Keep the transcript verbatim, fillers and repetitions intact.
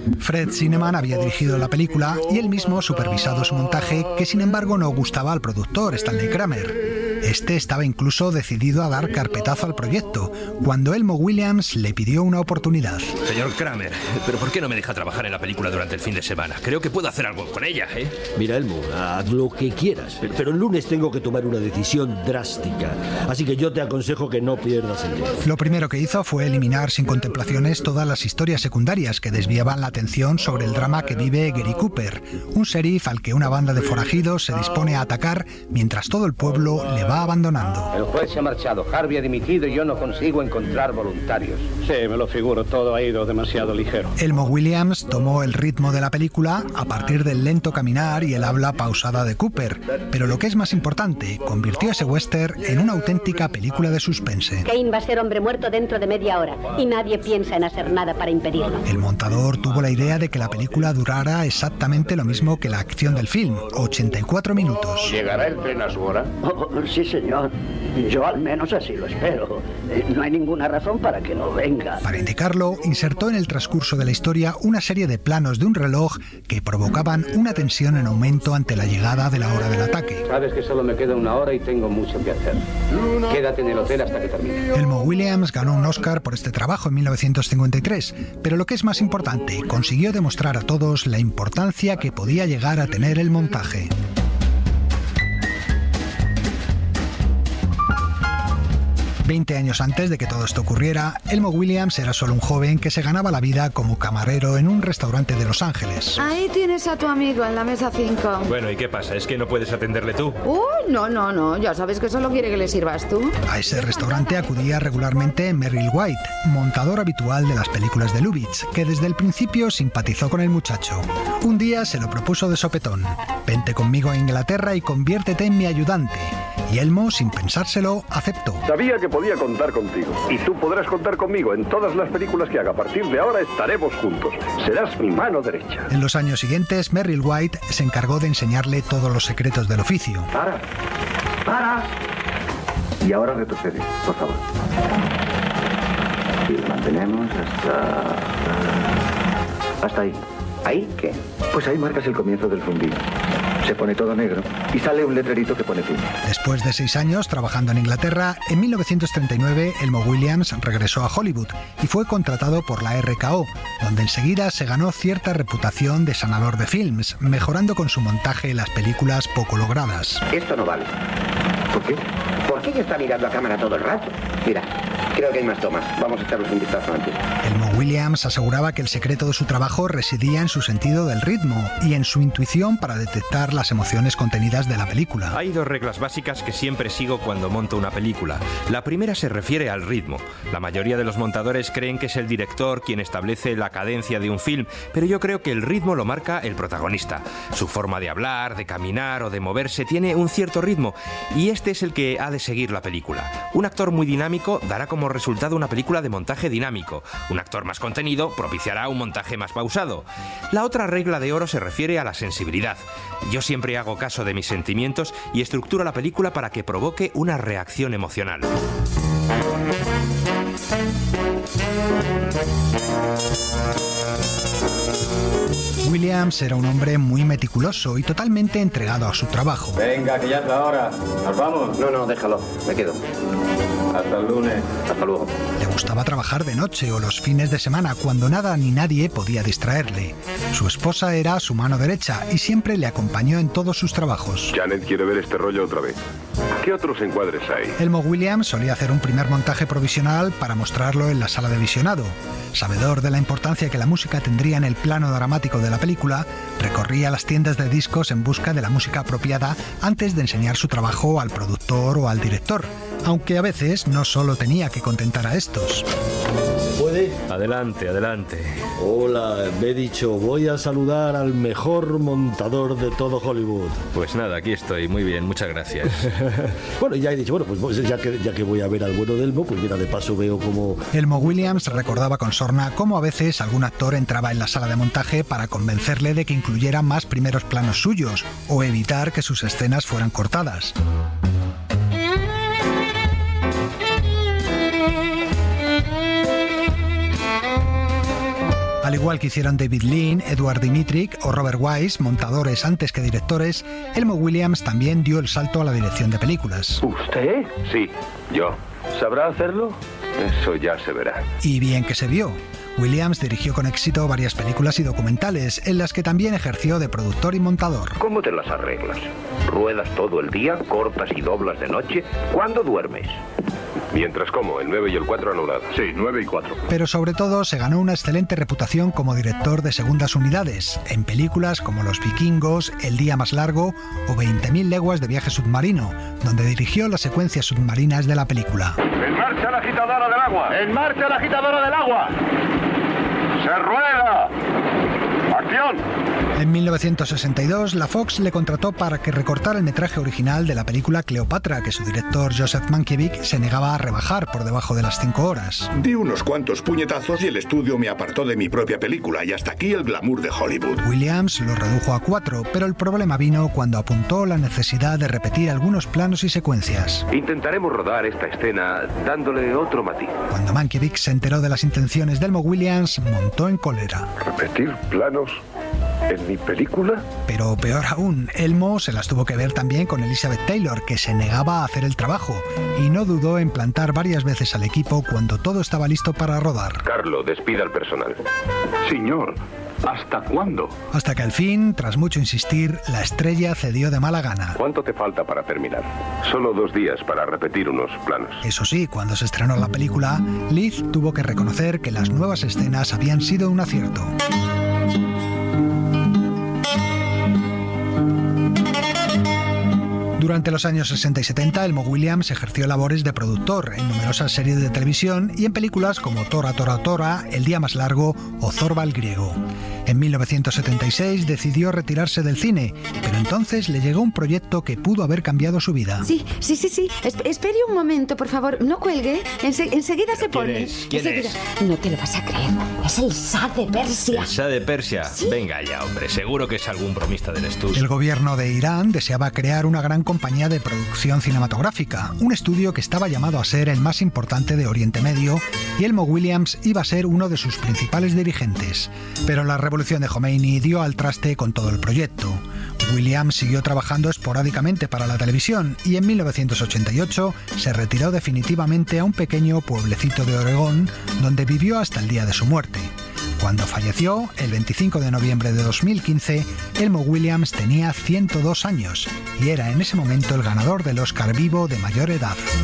Fred Zinnemann había dirigido la película y él mismo supervisado su montaje, que sin embargo no gustaba al productor Stanley Kramer. Este estaba incluso decidido a dar carpetazo al proyecto, cuando Elmo Williams le pidió una oportunidad. Señor Kramer, ¿pero por qué no me deja trabajar en la película durante el fin de semana? Creo que puedo hacer algo con ella, ¿eh? Mira, Elmo, haz lo que quieras, pero, pero el lunes tengo que tomar una decisión drástica, así que yo te aconsejo que no pierdas el tiempo. Lo primero que hizo fue eliminar sin contemplaciones todas las historias secundarias que desviaban la atención sobre el drama que vive Gary Cooper, un sheriff al que una banda de forajidos se dispone a atacar mientras todo el pueblo le va abandonando. El juez se ha marchado, Harvey ha dimitido y yo no consigo encontrar voluntarios. Sí, me lo figuro, todo ha ido demasiado ligero. Elmo Williams tomó el ritmo de la película a partir del lento caminar y el habla pausada de Cooper, pero lo que es más importante, convirtió ese western en una auténtica película de suspense. Kane va a ser hombre muerto dentro de media hora y nadie piensa en hacer nada para impedirlo. El montador tuvo la idea de que la película durara exactamente lo mismo que la acción del film, ochenta y cuatro minutos. ¿Llegará el tren a su hora? Oh, sí, señor. Yo al menos así lo espero. Eh, no hay ninguna razón para que no venga. Para indicarlo, insertó en el transcurso de la historia una serie de planos de un reloj que provocaban una tensión en aumento ante la llegada de la hora del ataque. Sabes que solo me queda una hora y tengo mucho que hacer. Quédate en el hotel hasta que termine. Elmo Williams ganó un Oscar por este trabajo en mil novecientos cincuenta y tres, pero lo que es más importante, consiguió demostrar a todos la importancia que podía llegar a tener el montaje. Veinte años antes de que todo esto ocurriera, Elmo Williams era solo un joven que se ganaba la vida como camarero en un restaurante de Los Ángeles. Ahí tienes a tu amigo en la mesa cinco. Bueno, ¿y qué pasa? ¿Es que no puedes atenderle tú? Uy, no, no, no. Ya sabes que solo quiere que le sirvas tú. A ese restaurante acudía regularmente Merrill White, montador habitual de las películas de Lubitsch, que desde el principio simpatizó con el muchacho. Un día se lo propuso de sopetón. Vente conmigo a Inglaterra y conviértete en mi ayudante. Y Elmo, sin pensárselo, aceptó. Sabía que podía contar contigo. Y tú podrás contar conmigo en todas las películas que haga. A partir de ahora estaremos juntos. Serás mi mano derecha. En los años siguientes, Merrill White se encargó de enseñarle todos los secretos del oficio. ¡Para! ¡Para! Y ahora retrocede, por favor. Y lo mantenemos hasta... Hasta ahí. ¿Ahí qué? Pues ahí marcas el comienzo del zumbido. Se pone todo negro y sale un letrerito que pone fin. Después de seis años trabajando en Inglaterra, en mil novecientos treinta y nueve Elmo Williams regresó a Hollywood y fue contratado por la R K O, donde enseguida se ganó cierta reputación de sanador de films, mejorando con su montaje las películas poco logradas. Esto no vale. ¿Por qué? ¿Por qué ella está mirando a cámara todo el rato? Mira, creo que hay más tomas. Vamos a echarles un vistazo antes. Elmo Williams aseguraba que el secreto de su trabajo residía en su sentido del ritmo y en su intuición para detectar las emociones contenidas de la película. Hay dos reglas básicas que siempre sigo cuando monto una película. La primera se refiere al ritmo. La mayoría de los montadores creen que es el director quien establece la cadencia de un film, pero yo creo que el ritmo lo marca el protagonista. Su forma de hablar, de caminar o de moverse tiene un cierto ritmo y este es el que ha de seguir la película. Un actor muy dinámico dará como resultado una película de montaje dinámico. Un actor más contenido propiciará un montaje más pausado. La otra regla de oro se refiere a la sensibilidad. Yo siempre hago caso de mis sentimientos y estructuro la película para que provoque una reacción emocional. Williams era un hombre muy meticuloso y totalmente entregado a su trabajo. Venga, que ya es la hora. ¿Nos vamos? No, no, déjalo. Me quedo. Hasta el lunes. Hasta luego. Le gustaba trabajar de noche o los fines de semana, cuando nada ni nadie podía distraerle. Su esposa era su mano derecha y siempre le acompañó en todos sus trabajos. Janet quiere ver este rollo otra vez. ¿Qué otros encuadres hay? Elmo Williams solía hacer un primer montaje provisional para mostrarlo en la sala de visionado. Sabedor de la importancia que la música tendría en el plano dramático de la película, recorría las tiendas de discos en busca de la música apropiada antes de enseñar su trabajo al productor o al director, aunque a veces no solo tenía que contentar a estos. ¿Puede? Adelante, adelante. Hola, me he dicho, voy a saludar al mejor montador de todo Hollywood. Pues nada, aquí estoy, muy bien, muchas gracias. Bueno, ya he dicho, bueno, pues ya que, ya que voy a ver al bueno de Elmo, pues mira, de paso veo como... Elmo Williams recordaba con sorna cómo a veces algún actor entraba en la sala de montaje para convencerle de que incluyera más primeros planos suyos o evitar que sus escenas fueran cortadas. Al igual que hicieron David Lean, Edward Dmytryk o Robert Wise, montadores antes que directores, Elmo Williams también dio el salto a la dirección de películas. ¿Usted? Sí, yo. ¿Sabrá hacerlo? Eso ya se verá. Y bien que se vio. Williams dirigió con éxito varias películas y documentales, en las que también ejerció de productor y montador. ¿Cómo te las arreglas? ¿Ruedas todo el día? ¿Cortas y doblas de noche? ¿Cuándo duermes? Mientras como, el nueve y el cuatro anulados. Sí, nueve y cuatro. Pero sobre todo se ganó una excelente reputación como director de segundas unidades, en películas como Los Vikingos, El día más largo o veinte mil leguas de viaje submarino, donde dirigió las secuencias submarinas de la película. ¡En marcha la agitadora del agua! ¡En marcha la agitadora del agua! ¡Se rueda! ¡Acción! En mil novecientos sesenta y dos, la Fox le contrató para que recortara el metraje original de la película Cleopatra, que su director Joseph Mankiewicz se negaba a rebajar por debajo de las cinco horas. Di unos cuantos puñetazos y el estudio me apartó de mi propia película, y hasta aquí el glamour de Hollywood. Williams lo redujo a cuatro, pero el problema vino cuando apuntó la necesidad de repetir algunos planos y secuencias. Intentaremos rodar esta escena dándole otro matiz. Cuando Mankiewicz se enteró de las intenciones de Elmo Williams, montó en cólera. ¿Repetir planos en mi película? Pero peor aún, Elmo se las tuvo que ver también con Elizabeth Taylor, que se negaba a hacer el trabajo, y no dudó en plantar varias veces al equipo cuando todo estaba listo para rodar. Carlo, despida al personal. Señor, ¿hasta cuándo? Hasta que al fin, tras mucho insistir, la estrella cedió de mala gana. ¿Cuánto te falta para terminar? Solo dos días para repetir unos planos. Eso sí, cuando se estrenó la película, Liz tuvo que reconocer que las nuevas escenas habían sido un acierto. Durante los años sesenta y setenta, Elmo Williams ejerció labores de productor en numerosas series de televisión y en películas como Tora Tora Tora, El día más largo o Zorba el griego. En mil novecientos setenta y seis decidió retirarse del cine, pero entonces le llegó un proyecto que pudo haber cambiado su vida. Sí, sí, sí, sí. Es- espere un momento, por favor. No cuelgue. Ense- enseguida se pone. ¿Quién es? ¿Quién Enseguida. es? No te lo vas a creer. Es el Shah de Persia. ¿El Shah de Persia? ¿Sí? Venga ya, hombre, seguro que es algún bromista del estudio. El gobierno de Irán deseaba crear una gran compañía de producción cinematográfica, un estudio que estaba llamado a ser el más importante de Oriente Medio, y Elmo Williams iba a ser uno de sus principales dirigentes. Pero la revolución de Khomeini dio al traste con todo el proyecto. Williams siguió trabajando esporádicamente para la televisión y en mil novecientos ochenta y ocho se retiró definitivamente a un pequeño pueblecito de Oregón, donde vivió hasta el día de su muerte. Cuando falleció, el veinticinco de noviembre de dos mil quince, Elmo Williams tenía ciento dos años y era en ese momento el ganador del Oscar vivo de mayor edad.